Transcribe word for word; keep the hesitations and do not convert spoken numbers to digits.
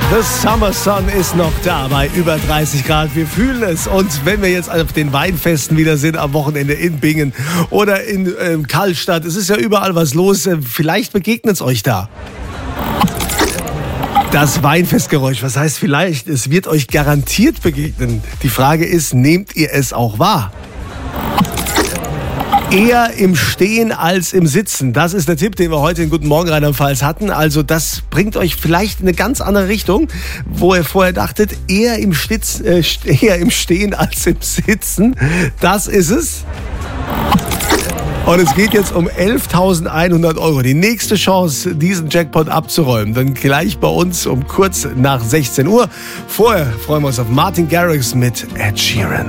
The Summer Sun ist noch da bei über dreißig Grad. Wir fühlen es. Und wenn wir jetzt auf den Weinfesten wieder sind, am Wochenende in Bingen oder in äh, Karlstadt, es ist ja überall was los. Vielleicht begegnet es euch da. Das Weinfestgeräusch, was heißt vielleicht? Es wird euch garantiert begegnen. Die Frage ist, nehmt ihr es auch wahr? Eher im Stehen als im Sitzen. Das ist der Tipp, den wir heute in Guten Morgen Rheinland-Pfalz hatten. Also das bringt euch vielleicht in eine ganz andere Richtung, wo ihr vorher dachtet, eher im, Stitz, äh, eher im Stehen als im Sitzen. Das ist es. Und es geht jetzt um elftausendeinhundert Euro. Die nächste Chance, diesen Jackpot abzuräumen. Dann gleich bei uns um kurz nach sechzehn Uhr. Vorher freuen wir uns auf Martin Garrix mit Ed Sheeran.